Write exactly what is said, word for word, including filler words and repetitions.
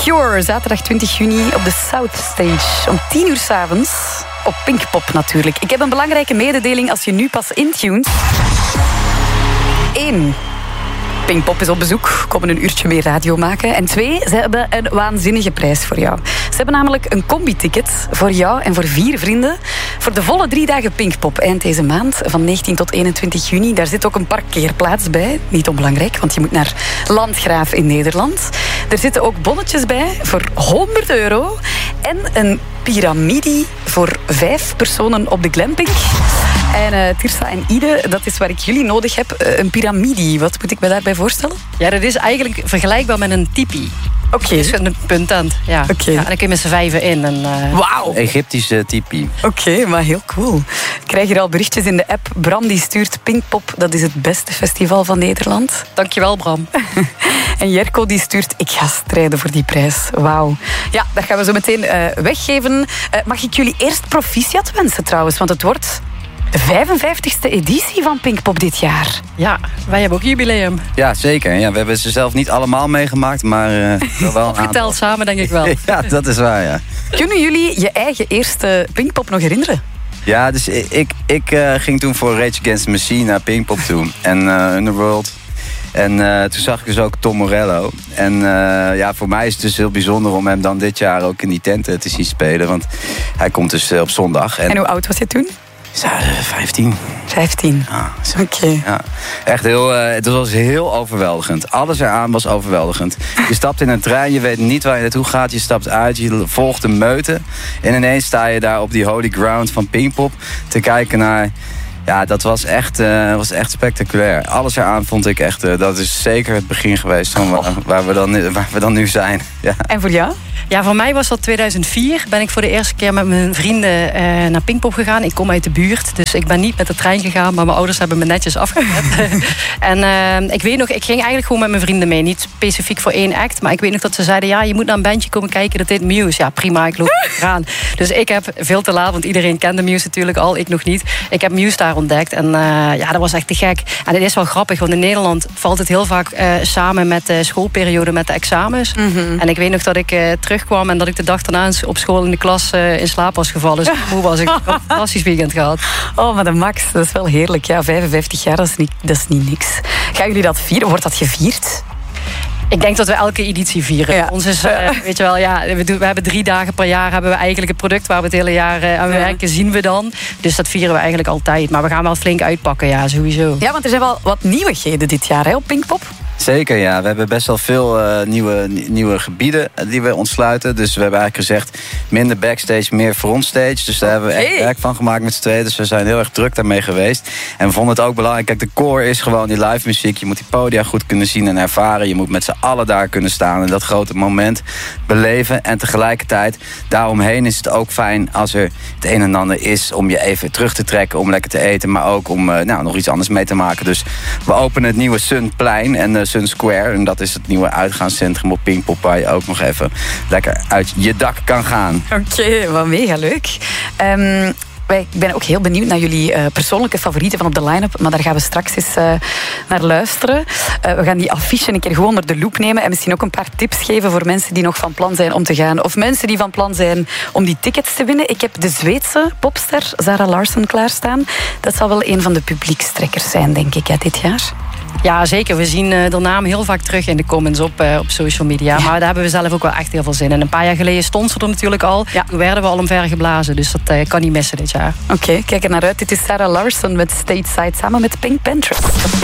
Cure, zaterdag twintig juni op de South Stage. Om tien uur 's avonds. Op Pinkpop natuurlijk. Ik heb een belangrijke mededeling als je nu pas intunt. Eén. Pinkpop is op bezoek, komen een uurtje meer radio maken. En twee, ze hebben een waanzinnige prijs voor jou. Ze hebben namelijk een combi-ticket voor jou en voor vier vrienden voor de volle drie dagen Pinkpop eind deze maand, van negentien tot eenentwintig juni. Daar zit ook een parkeerplaats bij, niet onbelangrijk, want je moet naar Landgraaf in Nederland. Er zitten ook bonnetjes bij voor honderd euro en een piramidi voor vijf personen op de glamping. En uh, Tirsa en Ide, dat is waar ik jullie nodig heb. Uh, een piramidi, wat moet ik me daarbij voorstellen? Ja, dat is eigenlijk vergelijkbaar met een tipi. Oké. Okay. Dus een puntend. Ja. Oké. Okay. Ja, en dan kun je met z'n vijven in. En, uh... Wauw. Egyptische tipi. Oké, okay, maar heel cool. Ik krijg hier al berichtjes in de app. Bram die stuurt Pinkpop, dat is het beste festival van Nederland. Dankjewel, Bram. En Jerko die stuurt, ik ga strijden voor die prijs. Wauw. Ja, dat gaan we zo meteen uh, weggeven. Uh, mag ik jullie eerst proficiat wensen trouwens, want het wordt de vijfenvijftigste editie van Pinkpop dit jaar. Ja, wij hebben ook jubileum. Ja, zeker. Ja, we hebben ze zelf niet allemaal meegemaakt, maar uh, wel een geteld samen, denk ik wel. Ja, dat is waar, ja. Kunnen jullie je eigen eerste Pinkpop nog herinneren? Ja, dus ik, ik uh, ging toen voor Rage Against the Machine naar Pinkpop toe. En uh, Underworld. En uh, toen zag ik dus ook Tom Morello. En uh, ja, voor mij is het dus heel bijzonder om hem dan dit jaar ook in die tent te zien spelen. Want hij komt dus uh, op zondag. En, en hoe oud was je toen? Ja, vijftien. vijftien. Ja, Oké. Okay. Ja. Echt heel, uh, het was heel overweldigend. Alles eraan was overweldigend. Je stapt in een trein, je weet niet waar je naartoe gaat. Je stapt uit, je volgt de meute. En ineens sta je daar op die holy ground van Pinkpop te kijken naar... Ja, dat was echt, uh, was echt spectaculair. Alles eraan vond ik echt... Uh, dat is zeker het begin geweest van waar, waar, we, dan, waar we dan nu zijn. Ja. En voor jou? Ja, voor mij was dat tweeduizend vier. Ben ik voor de eerste keer met mijn vrienden uh, naar Pinkpop gegaan. Ik kom uit de buurt, dus ik ben niet met de trein gegaan. Maar mijn ouders hebben me netjes afgezet. En uh, ik weet nog, ik ging eigenlijk gewoon met mijn vrienden mee. Niet specifiek voor één act. Maar ik weet nog dat ze zeiden, ja, je moet naar een bandje komen kijken. Dat heet Muse. Ja, prima, ik loop eraan. Dus ik heb veel te laat, want iedereen kende Muse natuurlijk al. Ik nog niet. Ik heb Muse daar ontdekt. En uh, ja, dat was echt te gek. En het is wel grappig, want in Nederland valt het heel vaak uh, samen met de schoolperiode, met de examens. Mm-hmm. En ik weet nog dat ik uh, terugkwam en dat ik de dag daarna op school in de klas uh, in slaap was gevallen. Dus hoe was ik? Een fantastisch weekend gehad. Oh, maar de max, dat is wel heerlijk. Ja, vijfenvijftig jaar, dat is, niet, dat is niet niks. Gaan jullie dat vieren? Wordt dat gevierd? Ik denk dat we elke editie vieren. Ja. Ons is, uh, weet je wel, ja, we, doen, we hebben drie dagen per jaar hebben we eigenlijk het product waar we het hele jaar uh, aan werken, zien we dan. Dus dat vieren we eigenlijk altijd. Maar we gaan wel flink uitpakken, ja, sowieso. Ja, want er zijn wel wat nieuwigheden dit jaar hè, op Pinkpop. Zeker, ja. We hebben best wel veel uh, nieuwe, nieuwe gebieden die we ontsluiten. Dus we hebben eigenlijk gezegd, minder backstage, meer frontstage. Dus daar hebben we echt werk van gemaakt met z'n tweeën. Dus we zijn heel erg druk daarmee geweest. En we vonden het ook belangrijk. Kijk, de core is gewoon die live muziek. Je moet die podia goed kunnen zien en ervaren. Je moet met z'n allen daar kunnen staan en dat grote moment beleven. En tegelijkertijd, daaromheen is het ook fijn als er het een en ander is om je even terug te trekken, om lekker te eten, maar ook om uh, nou, nog iets anders mee te maken. Dus we openen het nieuwe Sunplein en uh, Sun Square. En dat is het nieuwe uitgaanscentrum op Pinkpop, waar je ook nog even lekker uit je dak kan gaan. Oké, okay, wat mega leuk. Um, Ik ben ook heel benieuwd naar jullie uh, persoonlijke favorieten van op de line-up. Maar daar gaan we straks eens uh, naar luisteren. Uh, we gaan die affiche een keer gewoon onder de loep nemen. En misschien ook een paar tips geven voor mensen die nog van plan zijn om te gaan. Of mensen die van plan zijn om die tickets te winnen. Ik heb de Zweedse popster Zara Larsson klaarstaan. Dat zal wel een van de publiekstrekkers zijn, denk ik, hè, dit jaar. Ja, zeker. We zien uh, de naam heel vaak terug in de comments op, uh, op social media. Ja. Maar daar hebben we zelf ook wel echt heel veel zin in. Een paar jaar geleden stond ze er natuurlijk al. Ja. Toen werden we al omver geblazen. Dus dat uh, kan niet missen dit jaar. Oké, okay, kijk er naar uit. Dit is Zara Larsson met Stateside samen met Pink Panthers.